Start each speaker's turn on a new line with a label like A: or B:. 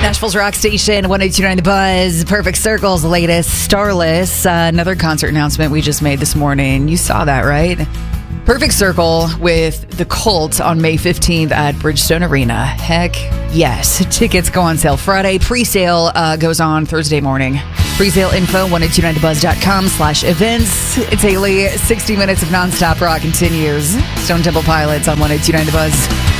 A: Nashville's rock station, 102.9 The Buzz. Perfect Circle's latest, Starless. Another concert announcement we just made this morning. You saw that, right? Perfect Circle with The Cult on May 15th at Bridgestone Arena. Heck yes. Tickets go on sale Friday. Pre-sale goes on Thursday morning. Pre-sale info, 1029thebuzz.com/events. It's Haley. 60 minutes of nonstop rock continues. Stone Temple Pilots on 102.9 The Buzz.